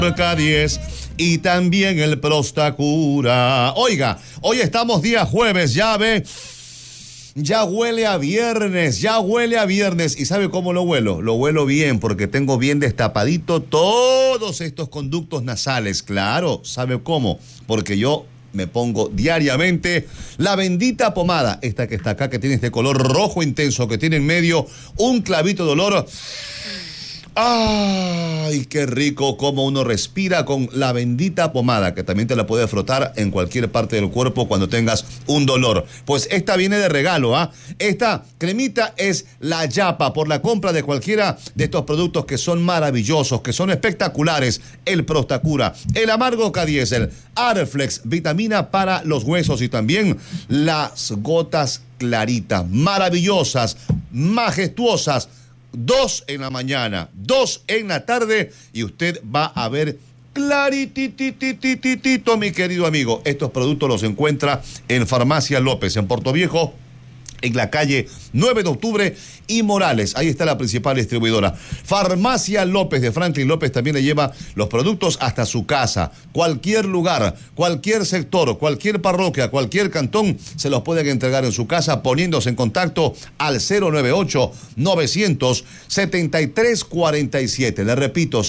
K10 y también el Prostacura. Oiga, hoy estamos día jueves, ya ve. Ya huele a viernes, ¿Y sabe cómo lo huelo? Lo huelo bien porque tengo bien destapadito todos estos conductos nasales. Claro, ¿sabe cómo? Porque yo me pongo diariamente la bendita pomada, esta que está acá, que tiene este color rojo intenso, que tiene en medio un clavito de olor. ¡Ay, qué rico! Cómo uno respira con la bendita pomada, que también te la puedes frotar en cualquier parte del cuerpo cuando tengas un dolor. Pues esta viene de regalo, ¿ah? Esta cremita es la yapa por la compra de cualquiera de estos productos que son maravillosos, que son espectaculares. El Prostacura, el Amargo K10, el Arflex, vitamina para los huesos y también las gotas claritas, maravillosas, majestuosas. 2 en la mañana, 2 en la tarde y usted va a ver claritititititito, mi querido amigo. Estos productos los encuentra en Farmacia López, en Portoviejo, en la calle 9 de octubre y Morales. Ahí está la principal distribuidora. Farmacia López de Franklin López también le lleva los productos hasta su casa. Cualquier lugar, cualquier sector, cualquier parroquia, cualquier cantón, se los pueden entregar en su casa poniéndose en contacto al 098-900-7347. Le repito,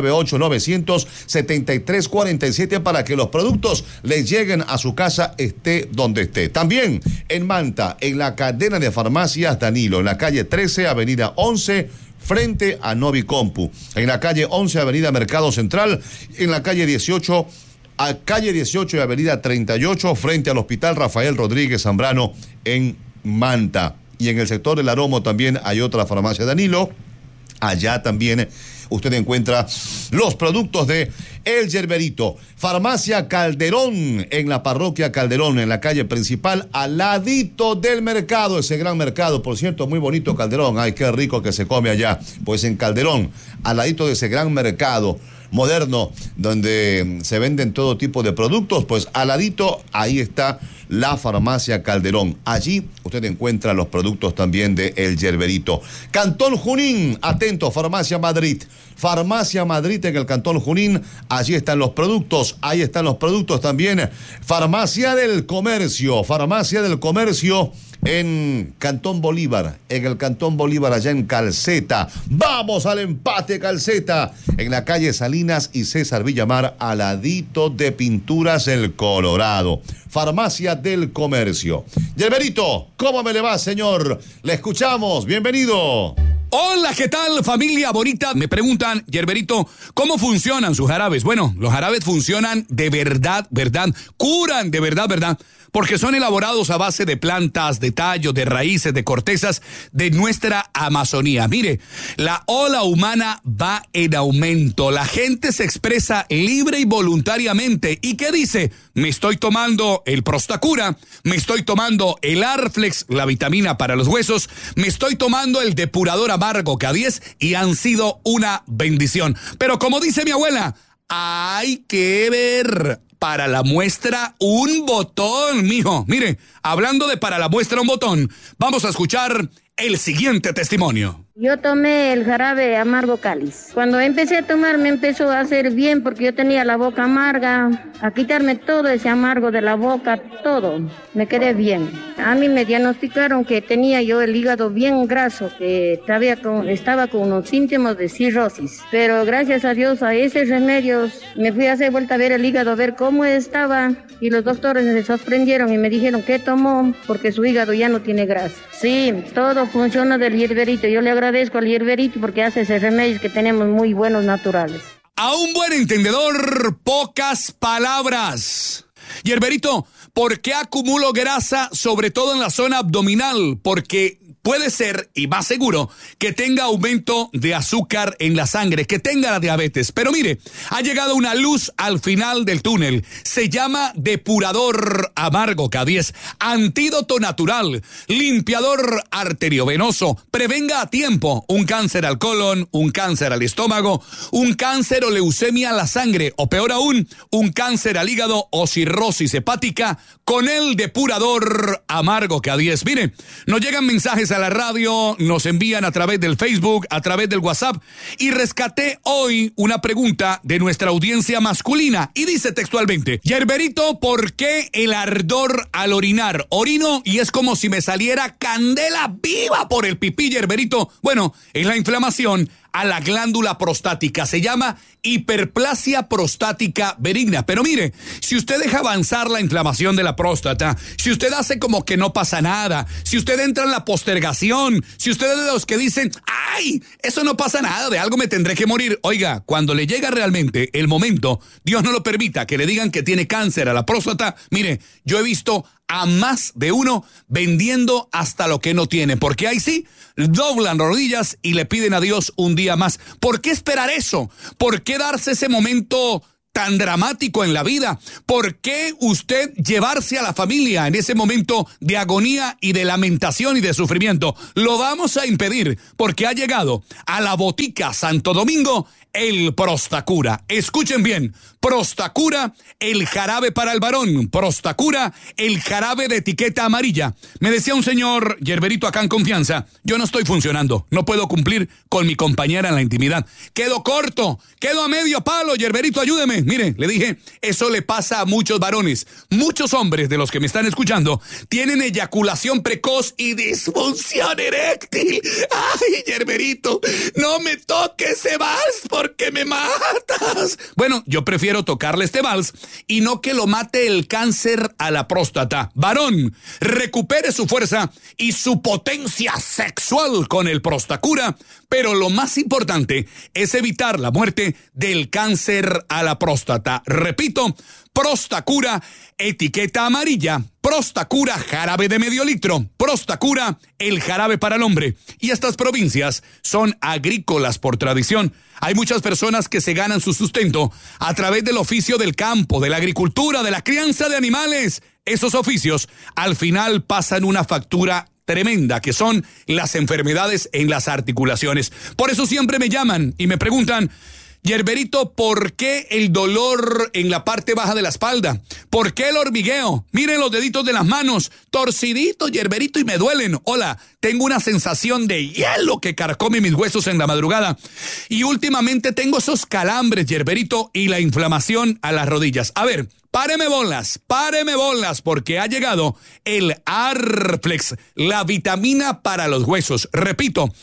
098-900-7347 para que los productos les lleguen a su casa, esté donde esté. También en Manta, en la cadena de farmacias Danilo, en la calle 13, avenida 11, frente a Novicompu. En la calle 11, avenida Mercado Central, en la calle 18, calle 18 y avenida 38, frente al Hospital Rafael Rodríguez Zambrano, en Manta. Y en el sector del Aromo también hay otra farmacia Danilo. Allá también usted encuentra los productos de El Yerberito. Farmacia Calderón, en la parroquia Calderón, en la calle principal, al ladito del mercado, ese gran mercado, por cierto, muy bonito Calderón. Ay, qué rico que se come allá. Pues en Calderón, al ladito de ese gran mercado moderno, donde se venden todo tipo de productos, pues al ladito, ahí está la farmacia Calderón. Allí usted encuentra los productos también de El Yerberito. Cantón Junín, atento, Farmacia Madrid. Farmacia Madrid en el Cantón Junín, allí están los productos, ahí están los productos también. Farmacia del Comercio en Cantón Bolívar, en el Cantón Bolívar, allá en Calceta. Vamos al empate, Calceta, en la calle Salinas y César Villamar, al ladito de Pinturas El Colorado. Farmacia del Comercio. Yerberito, ¿cómo me le va, señor? Le escuchamos, bienvenido. Hola, ¿qué tal, familia bonita? Me preguntan, Yerberito, ¿cómo funcionan sus jarabes? Bueno, los jarabes funcionan de verdad, curan de verdad, porque son elaborados a base de plantas, de tallos, de raíces, de cortezas de nuestra Amazonía. Mire, la ola humana va en aumento, la gente se expresa libre y voluntariamente. ¿Y qué dice? Me estoy tomando el Prostacura, me estoy tomando el Arflex, la vitamina para los huesos, me estoy tomando el depurador Amargo K10 y han sido una bendición. Pero como dice mi abuela, hay que ver para la muestra un botón, mijo. Mire, hablando de para la muestra un botón, vamos a escuchar el siguiente testimonio. Yo tomé el jarabe Amargo Cáliz. Cuando empecé a tomar me empezó a hacer bien porque yo tenía la boca amarga, a quitarme todo ese amargo de la boca, todo. Me quedé bien. A mí me diagnosticaron que tenía yo el hígado bien graso, que estaba con unos síntomas de cirrosis. Pero gracias a Dios a ese remedio me fui a hacer vuelta a ver el hígado, a ver cómo estaba. Y los doctores se sorprendieron y me dijeron que tomó porque su hígado ya no tiene grasa. Sí, todo funciona del Yerberito. Yo le agradezco al Yerberito porque hace ese remedio que tenemos muy buenos naturales. A un buen entendedor, pocas palabras. Yerberito, ¿por qué acumulo grasa, sobre todo en la zona abdominal? Porque puede ser, y más seguro, que tenga aumento de azúcar en la sangre, que tenga la diabetes. Pero mire, ha llegado una luz al final del túnel. Se llama Depurador Amargo K10, antídoto natural, limpiador arteriovenoso. Prevenga a tiempo un cáncer al colon, un cáncer al estómago, un cáncer o leucemia a la sangre, o peor aún, un cáncer al hígado o cirrosis hepática. con el depurador amargo K10. Mire, nos llegan mensajes a la radio, nos envían a través del Facebook, a través del WhatsApp, y rescaté hoy una pregunta de nuestra audiencia masculina, y dice textualmente: Yerberito, ¿por qué el ardor al orinar? Orino y es como si me saliera candela viva por el pipí, Yerberito. Bueno, es la inflamación a la glándula prostática. Se llama hiperplasia prostática benigna. Pero mire, si usted deja avanzar la inflamación de la próstata, si usted hace como que no pasa nada, si usted entra en la postergación, si usted es de los que dicen, ¡ay! Eso no pasa nada, de algo me tendré que morir. Oiga, cuando le llega realmente el momento, Dios no lo permita, que le digan que tiene cáncer a la próstata, mire, yo he visto a más de uno vendiendo hasta lo que no tiene, porque ahí sí doblan rodillas y le piden a Dios un día más. ¿Por qué esperar eso? ¿Por qué darse ese momento tan dramático en la vida? ¿Por qué usted llevarse a la familia en ese momento de agonía y de lamentación y de sufrimiento? Lo vamos a impedir, porque ha llegado a la botica Santo Domingo el Prostacura. Escuchen bien, Prostacura, el jarabe para el varón. Prostacura, el jarabe de etiqueta amarilla. Me decía un señor, Yerberito, acá en confianza, yo no estoy funcionando, no puedo cumplir con mi compañera en la intimidad. Quedo corto, quedo a medio palo, Yerberito, ayúdeme. Mire, le dije, eso le pasa a muchos varones. Muchos hombres de los que me están escuchando tienen eyaculación precoz y disfunción eréctil. Ay, Yerberito, no me toques ese vals porque me matas. Bueno, yo prefiero tocarle este vals y no que lo mate el cáncer a la próstata. Varón, recupere su fuerza y su potencia sexual con el Prostacura, pero lo más importante es evitar la muerte del cáncer a la próstata. Repito, Prostacura, etiqueta amarilla. Prostacura, jarabe de medio litro. Prostacura, el jarabe para el hombre. Y estas provincias son agrícolas por tradición. Hay muchas personas que se ganan su sustento a través del oficio del campo, de la agricultura, de la crianza de animales. Esos oficios al final pasan una factura tremenda, que son las enfermedades en las articulaciones. Por eso siempre me llaman y me preguntan: Yerberito, ¿por qué el dolor en la parte baja de la espalda? ¿Por qué el hormigueo? Miren los deditos de las manos, torciditos, Yerberito, y me duelen. Hola, tengo una sensación de hielo que carcome mis huesos en la madrugada. Y últimamente tengo esos calambres, Yerberito, y la inflamación a las rodillas. A ver, páreme bolas, porque ha llegado el Arflex, la vitamina para los huesos. Repito,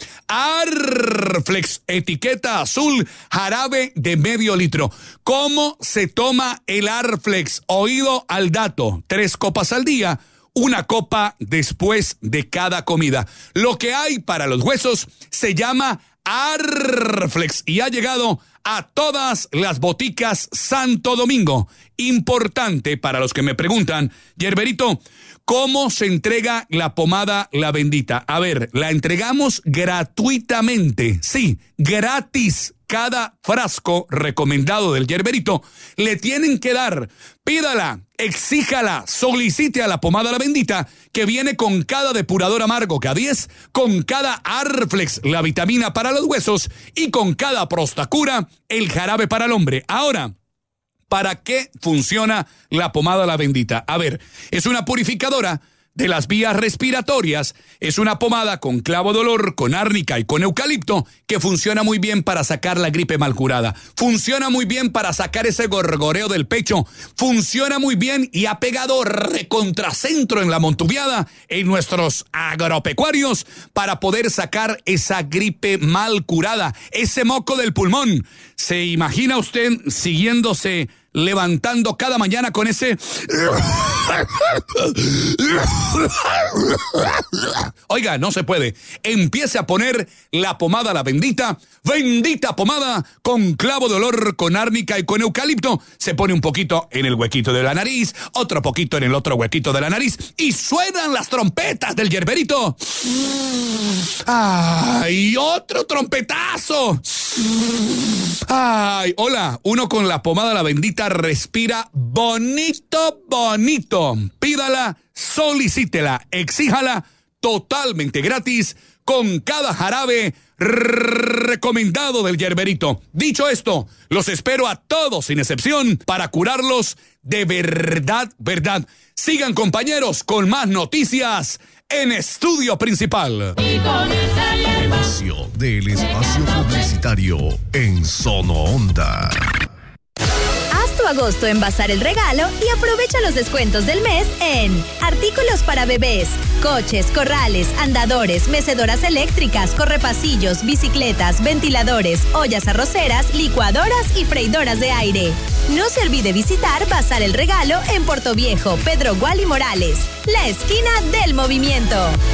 Arflex, etiqueta azul, jarabe de medio litro. ¿Cómo se toma el Arflex? Oído al dato, 3 copas al día, 1 copa después de cada comida. Lo que hay para los huesos se llama Arflex y ha llegado a todas las boticas Santo Domingo. Importante para los que me preguntan, Yerberito, ¿cómo se entrega la pomada La Bendita? A ver, la entregamos gratuitamente, sí, gratis. Cada frasco recomendado del Yerberito le tienen que dar. Pídala, exíjala, solicite a la pomada La Bendita, que viene con cada depurador amargo K10, con cada Arflex, la vitamina para los huesos, y con cada Prostacura, el jarabe para el hombre. Ahora, ¿para qué funciona la pomada La Bendita? A ver, es una purificadora de las vías respiratorias. Es una pomada con clavo de olor, con árnica y con eucalipto, que funciona muy bien para sacar la gripe mal curada. Funciona muy bien para sacar ese gorgoreo del pecho. Funciona muy bien y ha pegado recontracentro en la montubiada en nuestros agropecuarios para poder sacar esa gripe mal curada, ese moco del pulmón. ¿Se imagina usted siguiéndose levantando cada mañana con ese? Oiga, no se puede. Empiece a poner la pomada La Bendita, bendita pomada con clavo de olor, con árnica y con eucalipto. Se pone un poquito en el huequito de la nariz, otro poquito en el otro huequito de la nariz, y suenan las trompetas del Yerberito. ¡Ay, otro trompetazo! ¡Ay, hola! Uno con la pomada La Bendita respira bonito, bonito. Pídala, solicítela, exíjala totalmente gratis con cada jarabe recomendado del Yerberito. Dicho esto, los espero a todos sin excepción para curarlos de verdad, verdad. Sigan, compañeros, con más noticias en Estudio Principal. Inicio del espacio publicitario en Sono Onda. Haz tu agosto en Bazar El Regalo y aprovecha los descuentos del mes en artículos para bebés, coches, corrales, andadores, mecedoras eléctricas, correpasillos, bicicletas, ventiladores, ollas arroceras, licuadoras y freidoras de aire. No se olvide visitar Bazar El Regalo en Portoviejo, Pedro Gual y Morales, la esquina del movimiento.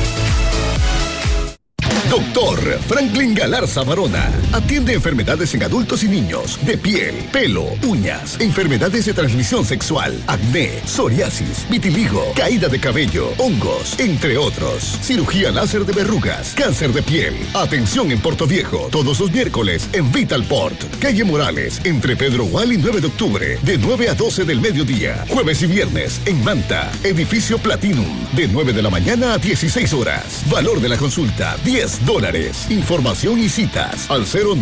Doctor Franklin Galarza Barona atiende enfermedades en adultos y niños de piel, pelo, uñas, enfermedades de transmisión sexual, acné, psoriasis, vitiligo, caída de cabello, hongos, entre otros. Cirugía láser de verrugas, cáncer de piel. Atención en Portoviejo, todos los miércoles en Vitalport, calle Morales, entre Pedro Gual y 9 de octubre, de 9 a 12 del mediodía. Jueves y viernes en Manta, edificio Platinum, de 9 de la mañana a 16 horas. Valor de la consulta, $10. Información y citas al 09